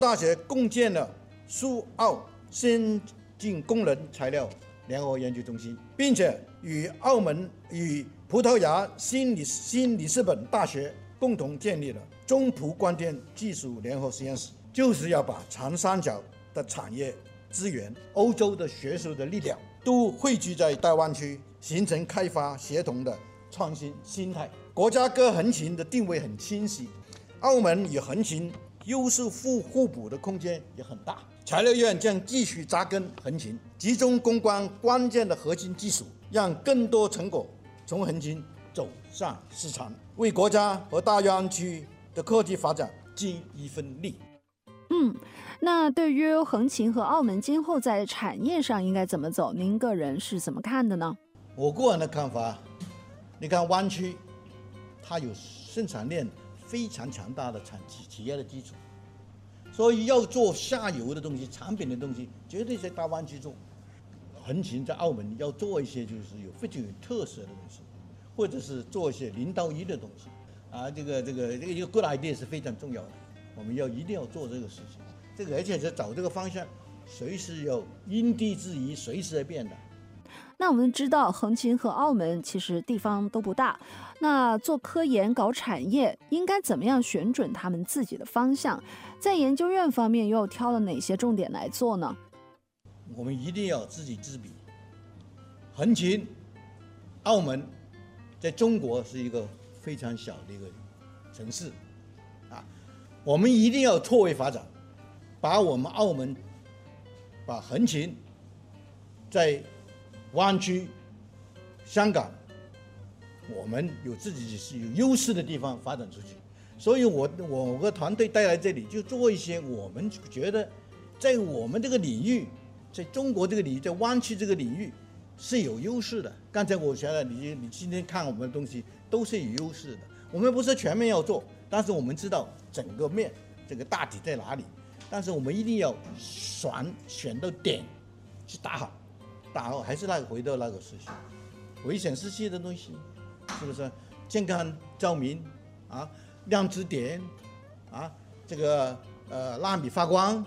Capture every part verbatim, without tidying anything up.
大学共建了苏澳先进工人材料联合研究中心，并且与澳门与葡萄牙新里新里斯本大学共同建立了中葡光电技术联合实验室，就是要把长三角的产业资源、欧洲的学术的力量都汇聚在大湾区，形成开发协同的创新心态。国家跟横琴的定位很清晰，澳门与横琴优势互互补的空间也很大。材料院将继续扎根横琴，集中攻关关键的核心技术，让更多成果从横琴走上市场，为国家和大湾区的科技发展尽一份力。 嗯，那对于横琴和澳门今后在产业上应该怎么走，您个人是怎么看的呢？ 我个人的看法，你看湾区，它有生产链非常强大的产企企业的基础，所以要做下游的东西、产品的东西，绝对在大湾区做。横琴在澳门要做一些就是有非常有特色的东西，或者是做一些零到一的东西啊，这个这个这个一个 good idea 是非常重要的，我们要一定要做这个事情。这个而且是找这个方向，随时要因地制宜，随时在变的。 那我们知道横琴和澳门其实地方都不大，那做科研搞产业应该怎么样选准他们自己的方向？在研究院方面又挑了哪些重点来做呢？ 我们一定要知己知彼。横琴、澳门在中国是一个非常小的一个城市啊，我们一定要错位发展，把我们澳门、把横琴在湾区、香港，我们有自己是有优势的地方发展出去。所以我我和团队带来这里，就做一些我们觉得在我们这个领域，在中国这个领域，在湾区这个领域是有优势的。刚才我觉得你你今天看我们的东西都是有优势的。我们不是全面要做，但是我们知道整个面这个大体在哪里，但是我们一定要选选到点去打好。打好还是那个回到那个事情，危险失器的东西，是不是健康照明啊，量子点啊，这个呃纳米发光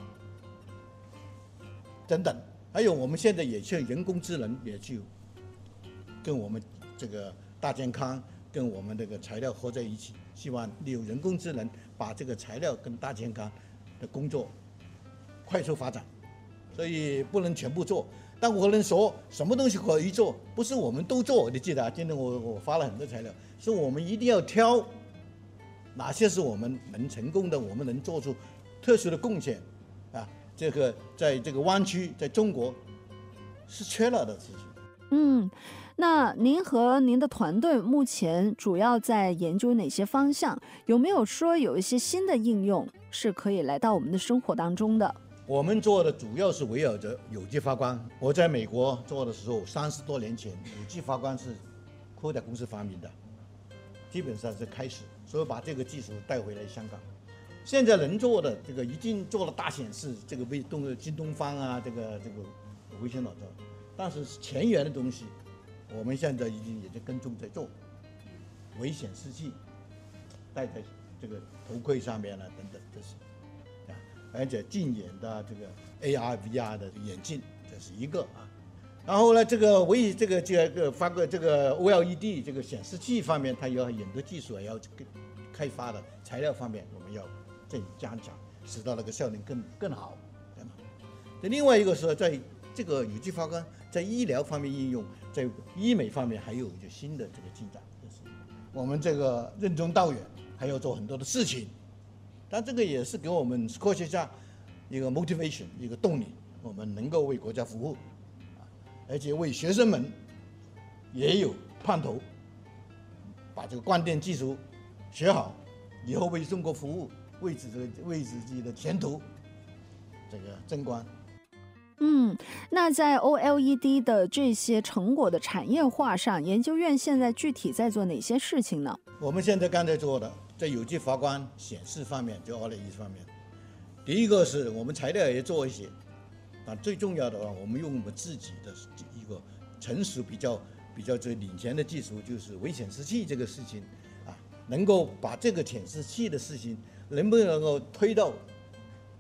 等等，还有我们现在也去人工智能也去跟我们这个大健康跟我们这个材料合在一起，希望利用人工智能把这个材料跟大健康的工作快速发展，所以不能全部做。但我能说什么东西可以做，不是我们都做。你记得啊，今天我我发了很多材料，是我们一定要挑哪些是我们能成功的，我们能做出特殊的贡献啊。这个在这个湾区，在中国是缺了的事情。 嗯，那您和您的团队目前主要在研究哪些方向？有没有说有一些新的应用是可以来到我们的生活当中的？ 我们做的主要是围绕着有机发光。我在美国做的时候，三十多年前，有机发光是柯达公司发明的，基本上是开始，所以把这个技术带回来香港。现在能做的这个已经做了大显示，这个微东京东方啊，这个这个微星老照，但是前沿的东西，我们现在已经也在跟踪在做，微显示器戴在这个头盔上面了、啊、等等，这是。而且近眼的这个 A R、V R 的眼镜，这是一个啊。然后呢，这个为这个这个发个这个 O L E D 这个显示器方面，它有很多技术也要开发的，材料方面我们要再加强，使到那个效能更更好，对吗？这另外一个是在这个有机发光在医疗方面应用，在医美方面还有就新的这个进展，就是我们这个任重道远，还要做很多的事情。但这个也是给我们科学家一个 motivation， 一个动力，我们能够为国家服务，而且为学生们也有盼头，把这个光电技术学好，以后为中国服务，为自己为自己的前途这个争光。 嗯，那在 O L E D 的这些成果的产业化上，研究院现在具体在做哪些事情呢？ 我们现在刚才做的，在有机发光显示方面，就 O L E D 方面，第一个是我们材料也做一些，啊，最重要的话，我们用我们自己的一个成熟比较比较这领先的技术，就是微显示器这个事情啊，能够把这个显示器的事情能不能够推到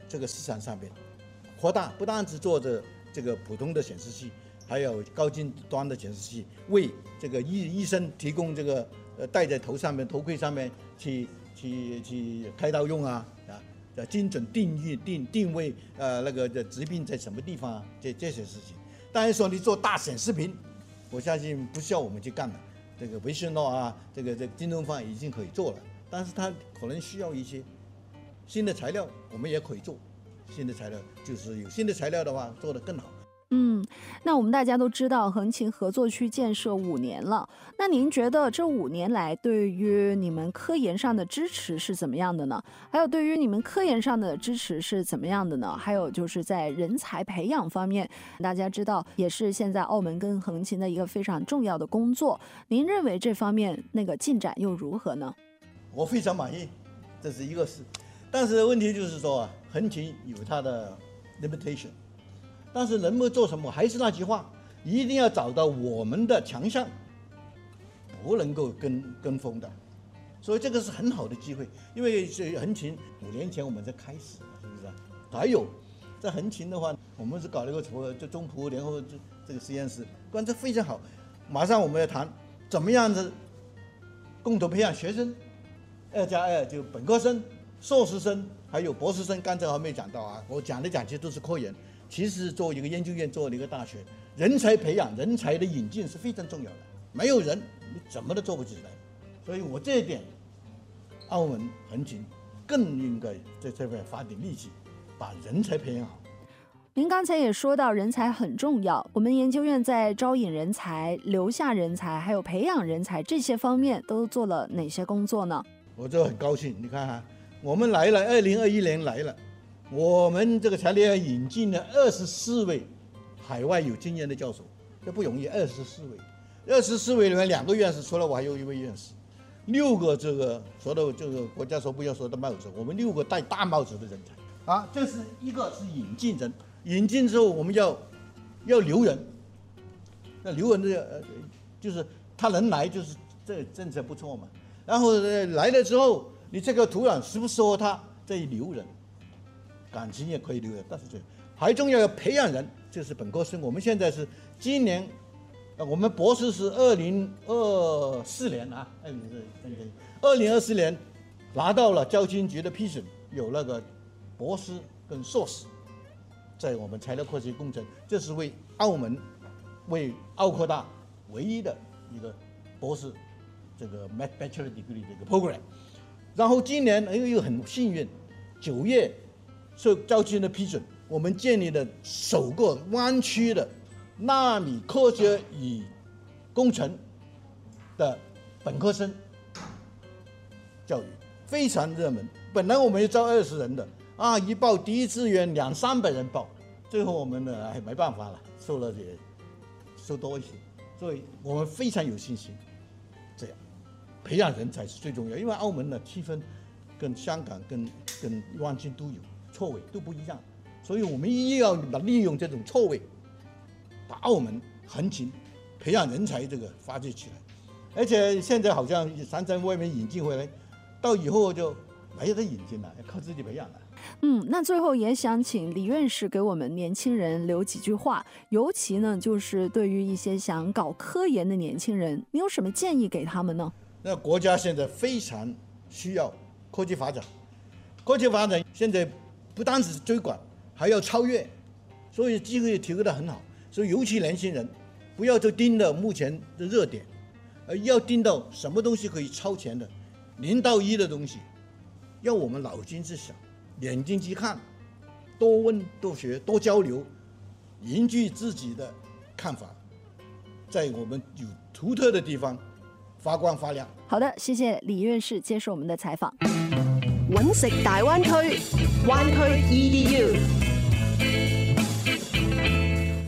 这个市场上面扩大，不单只做着这个普通的显示器，还有高精端的显示器，为这个医医生提供这个呃戴在头上面头盔上面去去去开刀用啊啊，精准定义定定位呃那个疾病在什么地方啊，这这些事情。当然说你做大显示屏，我相信不需要我们去干了，这个微信诺啊，这个这个京东方已经可以做了，但是它可能需要一些新的材料，我们也可以做。新的材料就是有新的材料的话，做得更好。 嗯，那我们大家都知道横琴合作区建设五年了，那您觉得这五年来对于你们科研上的支持是怎么样的呢？还有对于你们科研上的支持是怎么样的呢？还有就是在人才培养方面，大家知道也是现在澳门跟横琴的一个非常重要的工作，您认为这方面那个进展又如何呢？ 我非常满意，这是一个事，但是问题就是说啊，横琴有它的 limitation。但是能不能做什么，还是那句话，一定要找到我们的强项，不能够跟跟风的。所以这个是很好的机会，因为是横琴五年前我们在开始，是不是？还有在横琴的话，我们是搞了一个这中葡联合这这个实验室，关这非常好。马上我们要谈怎么样子共同培养学生，二加二就本科生、硕士生还有博士生。刚才还没讲到啊，我讲来讲去都是科研。其实作为一个研究院，作为一个大学，人才培养、人才的引进是非常重要的。没有人，你怎么都做不起来。所以我这一点，澳门横琴更应该在这边发点力气，把人才培养好。 您刚才也说到人才很重要，我们研究院在招引人才、留下人才，还有培养人才这些方面都做了哪些工作呢？ 我就很高兴，你看哈，我们来了，二零二一年来了。我们这个材料引进了二十四位海外有经验的教授，这不容易。二十四位，二十四位里面两个院士，除了我还有一位院士，六个这个说的这个国家说不要说的帽子，我们六个戴大帽子的人才啊。这是一个是引进人，引进之后我们要要留人，那留人的呃就是他能来，就是这个政策不错嘛。然后来了之后，你这个土壤适不适合他，再留人。感情也可以留的，但是这还重要要培养人，这是本科生。我们现在是今年，呃，我们博士是二零二四年啊，二零二零二四年拿到了教青局的批准，有那个博士跟硕士，在我们材料科学工程，这是为澳门、为澳科大唯一的一个博士这个 bachelor degree 这个 program。然后今年又又很幸运，九月。受教青的批准，我们建立了首个湾区的纳米科学与工程的本科生教育，非常热门。本来我们要招二十人的啊，一报第一志愿两三百人报，最后我们呢还没办法了，收了也收多一些，所以我们非常有信心。这样培养人才是最重要，因为澳门的气氛跟香港、跟跟湾区都有。错位都不一样，所以我们一定要利用这种错位，把澳门横琴培养人才这个发掘起来。而且现在好像常常外面引进回来，到以后就没有得引进了，要靠自己培养了。 嗯，那最后也想请李院士给我们年轻人留几句话，尤其呢就是对于一些想搞科研的年轻人，你有什么建议给他们呢？ 那国家现在非常需要科技发展，科技发展现在。不单只是追赶，还要超越，所以机会提供得很好。所以尤其年轻人，不要就盯着目前的热点，而要盯到什么东西可以超前的，零到一的东西，要我们脑筋去想，眼睛去看，多问多学多交流，凝聚自己的看法，在我们有独特的地方发光發亮。 好的，謝謝李院士接受我們的採訪。 揾食大灣區，灣區 E D U。 聽過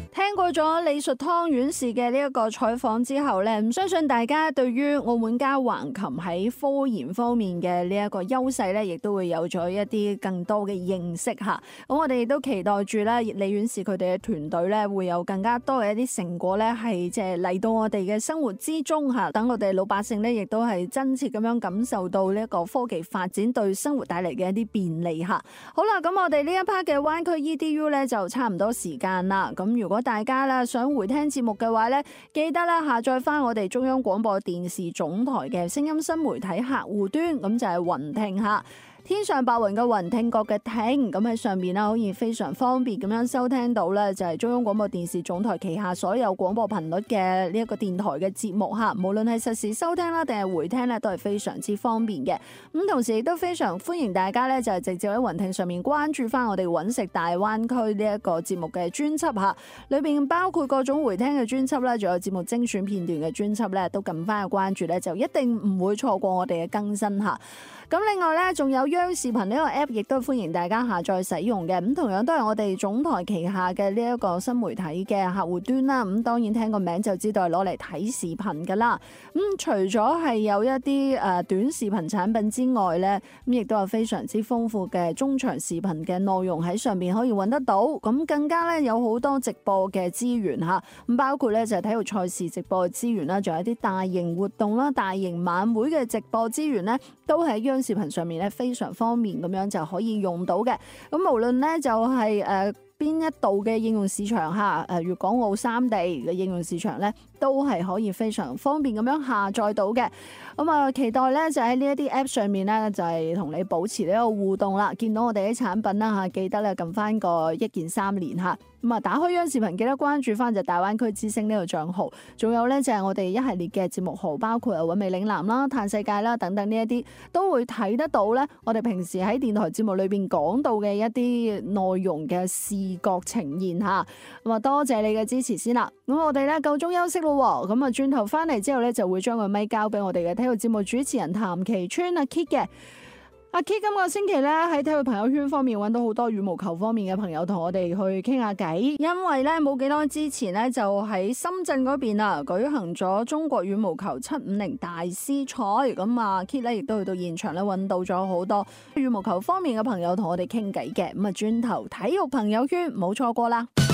過咗李淑湯院士嘅呢一個採訪之後咧，唔相信大家對於澳門加橫琴喺科研方面嘅呢一個優勢咧，亦都會有咗一啲更多嘅認識吓。咁我哋亦都期待住咧，李院士佢哋嘅團隊咧，會有更加多嘅一啲成果咧，係即係嚟到我哋嘅生活之中吓，等我哋老百姓咧，亦都係真切咁樣感受到呢一個科技發展對生活帶嚟嘅一啲便利吓。好啦，咁我哋呢一 part 嘅灣區 E D U 咧就差唔多時間啦。咁如果大家咧想回聽節目嘅話咧，記得咧下載翻我哋中央廣播電視總台嘅聲音新媒體客戶端，咁就係雲聽吓。天上白雲嘅雲，聽覺嘅聽，咁喺上面啦，可以非常方便咁樣收聽到咧，就係中央廣播電視總台旗下所有廣播頻率嘅呢一個電台嘅節目吓，無論係實時收聽啦，定係回聽咧，都係非常之方便嘅。咁同時亦都非常歡迎大家咧，就係直接喺雲聽上面關注翻我哋揾食大灣區呢一個節目嘅專輯吓，裏邊包括各種回聽嘅專輯啦，仲有節目精選片段嘅專輯咧，都撳翻個關注咧，就一定唔會錯過我哋嘅更新吓。咁另外咧，仲有央視頻呢個 app， 亦都歡迎大家下載使用嘅。咁同樣都係我哋總台旗下嘅呢一個新媒體嘅客戶端啦。咁當然聽個名就知道係攞嚟睇視頻噶啦。咁除咗係有一啲誒短視頻產品之外咧，咁亦都有非常之豐富嘅中長視頻嘅內容喺上邊可以揾得到。咁更加咧有好多直播嘅資源吓，咁包括咧就係體育賽事直播嘅資源啦，仲有一啲大型活動啦、大型晚會嘅直播資源咧，都係央視頻上面咧非常方便咁樣就可以用到嘅。咁無論咧就係誒邊一度嘅應用市場吓，誒粵港澳三地嘅應用市場咧，都係可以非常方便咁樣下載到嘅。咁啊，期待咧就喺呢一啲 app 上面咧，就係同你保持呢個互動啦。見到我哋啲產品啦吓，記得咧撳翻個一鍵三連吓。咁啊，打開央視頻，記得關注翻就大灣區之聲呢個賬號。仲有咧就係我哋一系列嘅節目號，包括啊韻味嶺南啦、嘆世界啦等等呢一啲，都會睇得到咧。我哋平時喺電台節目裏邊講到嘅一啲內容嘅視覺呈現吓。咁啊，多謝你嘅支持先啦。咁我哋咧夠鐘休息咯。咁啊，轉頭翻嚟之後咧，就會將個咪交俾我哋嘅體育節目主持人譚其川阿 Kit 嘅。阿 Kit 今個星期咧喺體育朋友圈方面揾到好多羽毛球方面嘅朋友同我哋去傾下偈，因為咧冇幾耐之前咧就喺深圳嗰邊啊舉行咗中國羽毛球七五零大師賽，咁啊 Kit 咧亦都去到現場咧揾到咗好多羽毛球方面嘅朋友同我哋傾偈嘅，咁啊轉頭體育朋友圈冇錯過啦。